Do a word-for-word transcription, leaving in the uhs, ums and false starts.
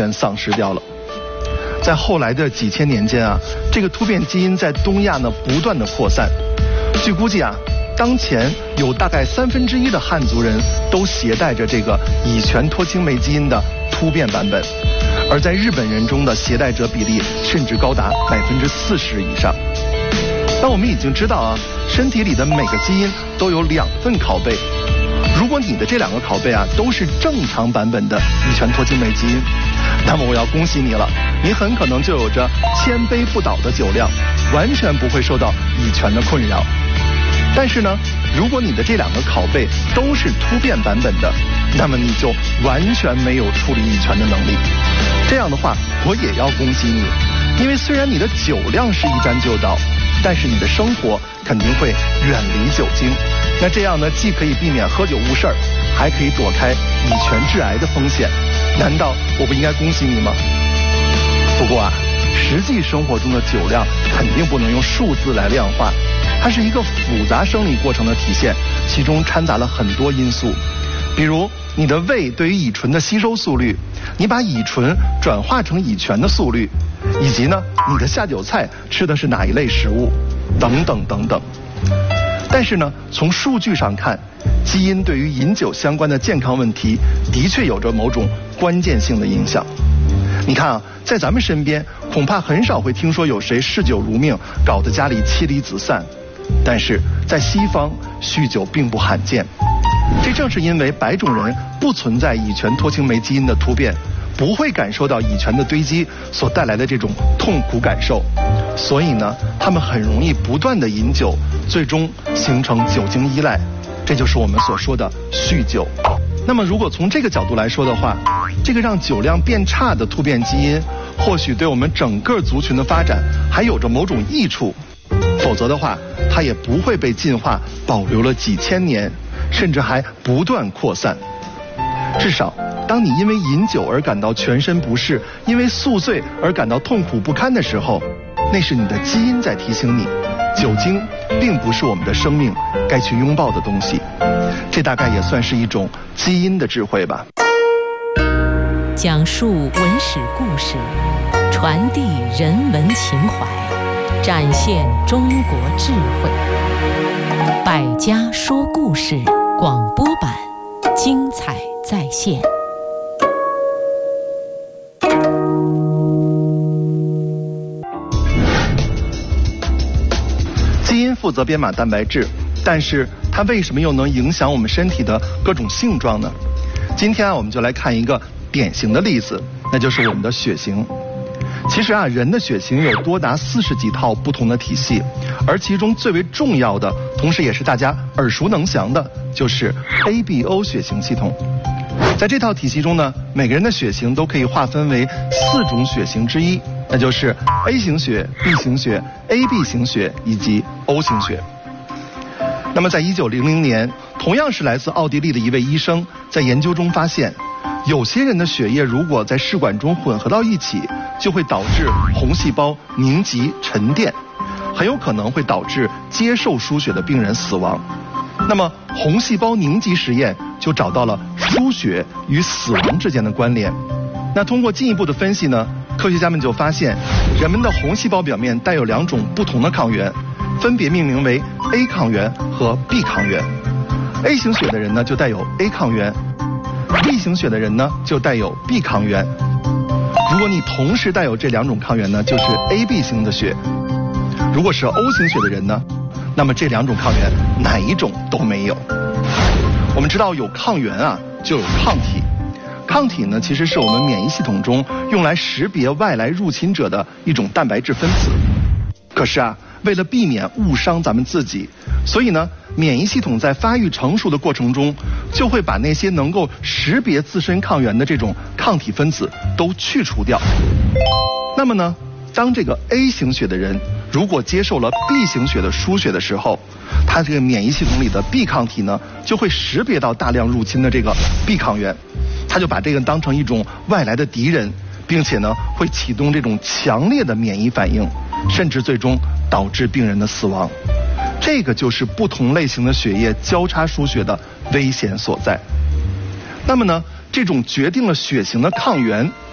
全丧失掉了。在后来的几千年间啊，这个突变基因在东亚呢不断的扩散。据估计啊，当前有大概三分之一的汉族人都携带着这个乙醛脱氢酶基因的突变版本，而在日本人中的携带者比例甚至高达百分之四十以上。那我们已经知道啊，身体里的每个基因都有两份拷贝。如果你的这两个拷贝啊都是正常版本的乙醛脱氢酶基因，那么我要恭喜你了，你很可能就有着千杯不倒的酒量，完全不会受到乙醛的困扰。但是呢，如果你的这两个拷贝都是突变版本的，那么你就完全没有处理乙醛的能力。这样的话，我也要恭喜你，因为虽然你的酒量是一沾就倒，但是你的生活肯定会远离酒精。那这样呢，既可以避免喝酒误事儿，还可以躲开乙醛致癌的风险。难道我不应该恭喜你吗？不过啊，实际生活中的酒量肯定不能用数字来量化，它是一个复杂生理过程的体现，其中掺杂了很多因素。比如你的胃对于乙醇的吸收速率，你把乙醇转化成乙醛的速率，以及呢你的下酒菜吃的是哪一类食物，等等等等。但是呢，从数据上看，基因对于饮酒相关的健康问题的确有着某种关键性的影响。你看啊，在咱们身边恐怕很少会听说有谁嗜酒如命，搞得家里妻离子散。但是在西方，酗酒并不罕见。这正是因为白种人不存在乙醛脱氢酶基因的突变，不会感受到乙醛的堆积所带来的这种痛苦感受，所以呢，他们很容易不断的饮酒，最终形成酒精依赖，这就是我们所说的酗酒。那么如果从这个角度来说的话，这个让酒量变差的突变基因，或许对我们整个族群的发展还有着某种益处，否则的话，它也不会被进化保留了几千年，甚至还不断扩散。至少当你因为饮酒而感到全身不适，因为宿醉而感到痛苦不堪的时候，那是你的基因在提醒你，酒精并不是我们的生命该去拥抱的东西。这大概也算是一种基因的智慧吧。 讲述文史故事，传递人文情怀，展现中国智慧。百家说故事广播版，精彩再现。 基因负责编码蛋白质，但是它为什么又能影响我们身体的各种性状呢？今天啊，我们就来看一个典型的例子，那就是我们的血型。其实啊，人的血型有多达四十几套不同的体系，而其中最为重要的，同时也是大家耳熟能详的，就是 A B O 血型系统。在这套体系中呢，每个人的血型都可以划分为四种血型之一，那就是 A 型血、B 型血、A B 型血以及 O 型血。那么在一九零零年，同样是来自奥地利的一位医生在研究中发现，有些人的血液如果在试管中混合到一起，就会导致红细胞凝集沉淀，很有可能会导致接受输血的病人死亡。那么红细胞凝集实验就找到了输血与死亡之间的关联。那通过进一步的分析呢，科学家们就发现，人们的红细胞表面带有两种不同的抗原，分别命名为 A 抗原和 B 抗原。A 型血的人呢就带有 A 抗原， B 型血的人呢就带有 B 抗原。如果你同时带有这两种抗原呢，就是 A B 型的血。如果是 O 型血的人呢，那么这两种抗原哪一种都没有。我们知道有抗原啊，就有抗体。抗体呢，其实是我们免疫系统中用来识别外来入侵者的一种蛋白质分子。可是啊，为了避免误伤咱们自己，所以呢，免疫系统在发育成熟的过程中，就会把那些能够识别自身抗原的这种抗体分子都去除掉。那么呢，当这个 A 型血的人如果接受了 B 型血的输血的时候，他这个免疫系统里的 B 抗体呢，就会识别到大量入侵的这个 B 抗原，他就把这个当成一种外来的敌人，并且呢，会启动这种强烈的免疫反应，甚至最终导致病人的死亡。这个就是不同类型的血液交叉输血的危险所在。那么呢，这种决定了血型的抗原